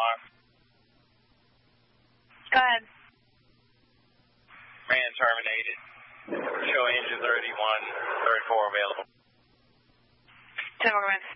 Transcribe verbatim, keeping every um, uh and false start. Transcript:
alarm. Go ahead. Man terminated. Show engine thirty-one, thirty-four available. ten Morgan